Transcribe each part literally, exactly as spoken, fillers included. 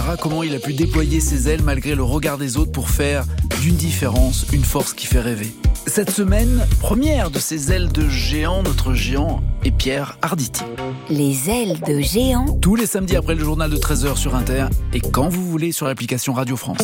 verra comment il a pu déployer ses ailes malgré le regard des autres pour faire d'une différence une force qui fait rêver. Cette semaine, première de ces ailes de géant, notre géant est Pierre Arditi. Les ailes de géant. Tous les samedis après le journal de treize heures sur Inter et quand vous voulez sur l'application Radio France.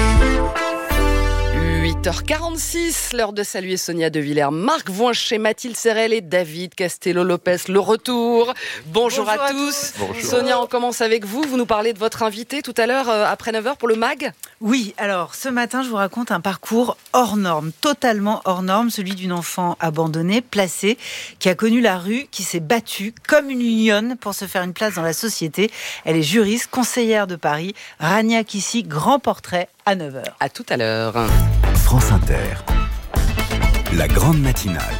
huit heures quarante-six, l'heure de saluer Sonia De Villers, Marc Voinchet, Mathilde Serrel et David Castello-Lopez. Le retour. Bonjour, Bonjour à, à tous. tous. Sonia, on commence avec vous. Vous nous parlez de votre invité tout à l'heure euh, après neuf heures pour le MAG. Oui, alors ce matin, je vous raconte un parcours hors norme, totalement hors norme, celui d'une enfant abandonnée, placée, qui a connu la rue, qui s'est battue comme une lionne pour se faire une place dans la société. Elle est juriste, conseillère de Paris. Rania Kissi, grand portrait à neuf heures. À tout à l'heure. France Inter, la grande matinale.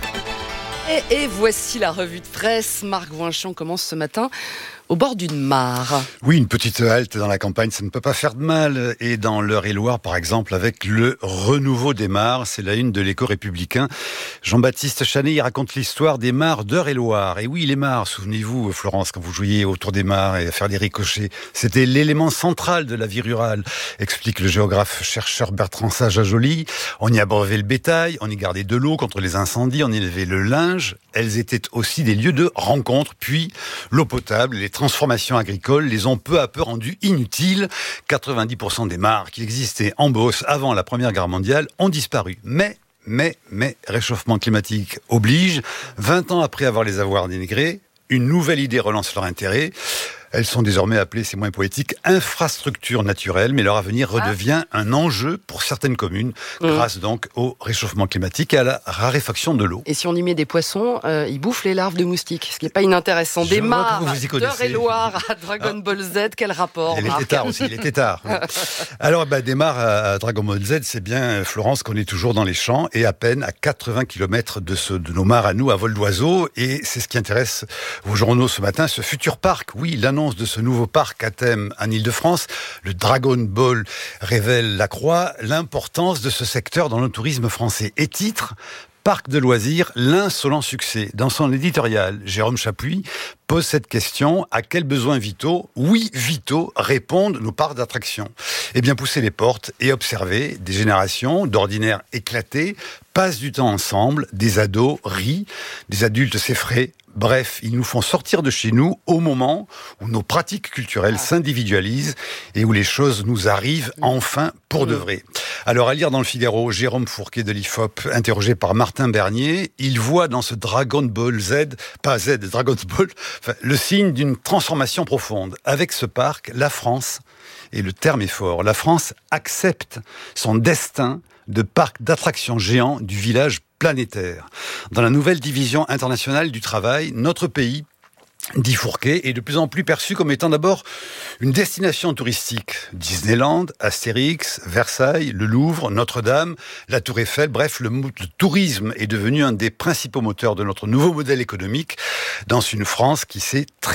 Et, et voici la revue de presse. Marc Voinchet, on commence ce matin au bord d'une mare. Oui, une petite halte dans la campagne, ça ne peut pas faire de mal. Et dans l'Eure-et-Loire, par exemple, avec le renouveau des mares, c'est la une de l'Écho républicain. Jean-Baptiste Chanet, il raconte l'histoire des mares d'Eure-et-Loire. Et oui, les mares, souvenez-vous, Florence, quand vous jouiez autour des mares et à faire des ricochets, c'était l'élément central de la vie rurale, explique le géographe-chercheur Bertrand Sage à Joly. On y abreuvait le bétail, on y gardait de l'eau contre les incendies, on y élevait le linge. Elles étaient aussi des lieux de rencontre. Puis, l'eau potable, les transformations agricoles les ont peu à peu rendues inutiles. quatre-vingt-dix pour cent des mares qui existaient en Beauce avant la Première Guerre mondiale ont disparu. Mais, mais, mais, réchauffement climatique oblige. vingt ans après avoir les avoir dénigrées, une nouvelle idée relance leur intérêt. Elles sont désormais appelées, c'est moins poétique, infrastructures naturelles, mais leur avenir redevient ah. un enjeu pour certaines communes, mmh. grâce donc au réchauffement climatique et à la raréfaction de l'eau. Et si on y met des poissons, euh, ils bouffent les larves de moustiques, ce qui n'est pas inintéressant. Des mares d'Eure-et-Loire à Dragon Ball Z, quel rapport, Il Marc? était tard aussi, il était tard. Alors, bah, des mares à Dragon Ball Z, c'est bien, Florence, qu'on est toujours dans les champs, et à peine à quatre-vingts kilomètres de, ce, de nos mares à nous, à vol d'oiseau, et c'est ce qui intéresse vos journaux ce matin, ce futur parc. Oui, l'annonce de ce nouveau parc à thème en Ile-de-France, le Dragon Ball révèle la croix, l'importance de ce secteur dans le tourisme français. Et titre, Parc de loisirs, l'insolent succès. Dans son éditorial, Jérôme Chapuis pose cette question, à quels besoins vitaux, oui vitaux, répondent nos parcs d'attractions? Eh bien, pousser les portes et observer des générations d'ordinaires éclatées, passent du temps ensemble, des ados rient, des adultes s'effraient. Bref, ils nous font sortir de chez nous au moment où nos pratiques culturelles s'individualisent et où les choses nous arrivent enfin pour de vrai. Alors, à lire dans le Figaro, Jérôme Fourquet de l'I F O P, interrogé par Martin Bernier, il voit dans ce Dragon Ball Z, pas Z, Dragon Ball, enfin, le signe d'une transformation profonde. Avec ce parc, la France, et le terme est fort, la France accepte son destin de parc d'attractions géant du village planétaire. Dans la nouvelle division internationale du travail, notre pays, dit Fourquet, est de plus en plus perçu comme étant d'abord une destination touristique. Disneyland, Astérix, Versailles, le Louvre, Notre-Dame, la Tour Eiffel, bref, le, le tourisme est devenu un des principaux moteurs de notre nouveau modèle économique dans une France qui s'est très